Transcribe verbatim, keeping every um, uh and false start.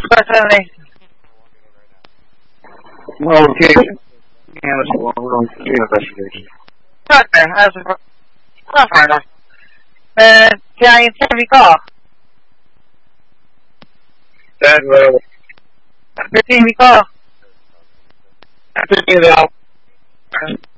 Personally. Okay. Yeah, let's go. We're going to do an investigation. Okay, that's not fair enough. Uh, can I tell me call? That, uh, fifteen me call. fifteen out.